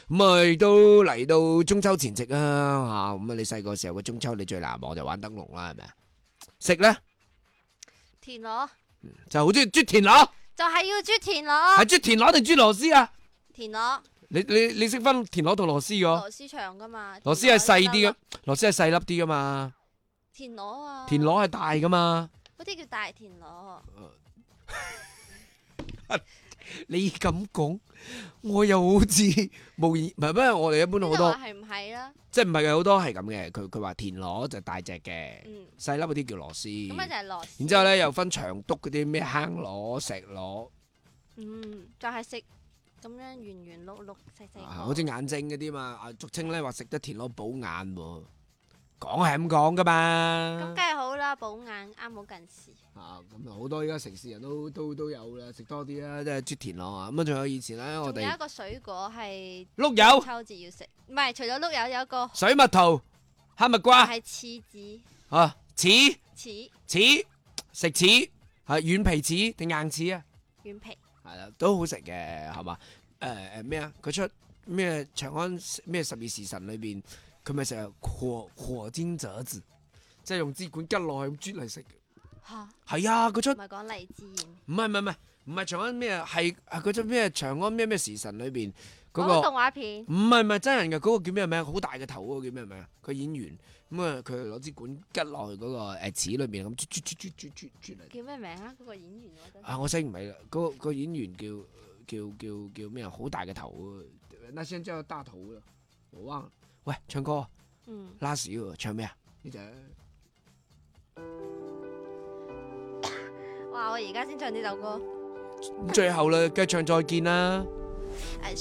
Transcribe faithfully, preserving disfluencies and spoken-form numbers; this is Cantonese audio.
咁啊，都嚟到中秋前夕啊，吓咁啊！你細個時候嘅中秋，你最難忘就玩燈籠啦，係咪啊？食咧田螺就好中意啜田螺， 就係要啜田螺， 係啜田螺定啜螺絲啊？ 田螺你你你識分田螺同螺絲嘅？ 螺絲長噶嘛？ 螺絲係細啲嘅，螺絲係細粒啲噶嘛？ 田螺啊， 田螺係大噶嘛？ 嗰啲叫大田螺。 你咁講，我又好似無言，唔係咩？我哋一般好多， 係唔係啦？ 即係唔係嘅好多係咁嘅。佢佢話田螺就大隻嘅， 嗯， 細粒嗰啲叫螺絲。 咁咪就係螺絲。 然之後咧又分長篤嗰啲咩坑螺、石螺， 嗯，就係食咁樣圓圓碌碌細細個。 啊好似眼睛嗰啲嘛。啊，俗稱咧話食得田螺補眼喎，講係咁講噶嘛。 咁梗係好啦，補眼啱好近視。 啊，咁啊好多而家城市人都都都有啦，食多啲啦，即係啜田螺啊。咁啊，仲有以前咧，我哋仲有一個水果係碌柚、 秋節要食，唔係除咗碌柚有一個水蜜桃、哈密瓜係柿子， 啊，柿柿柿食柿係軟皮柿定硬柿啊？ 軟皮。 係啦，都好食嘅，係嘛？誒誒咩啊？佢出咩長安咩十二時辰裏邊，佢咪成日火火煎餃子，即係用支管吉落去啜嚟食。 嚇！ 係啊，佢出唔係講荔枝園。 唔係唔係唔係唔係長安咩？係係佢出咩長安咩咩時辰裏邊嗰嗰個個動畫片。 唔係唔係真人嘅，嗰個叫咩名？好大嘅頭嗰個叫咩名啊？佢演員咁啊，佢攞支管吉落去嗰個誒齒裏邊咁啜啜啜啜啜啜啜嚟。 叫咩名啊？嗰個演員我覺得。 啊！我醒唔起啦，嗰、個個演員叫叫叫叫咩啊？好大嘅頭啊！那先叫大頭啦，我忘了。喂，唱歌， 嗯。 拉屎喎，唱咩啊？呢隻哇！我而家先唱呢首歌。 最後啦，繼續唱再見啦。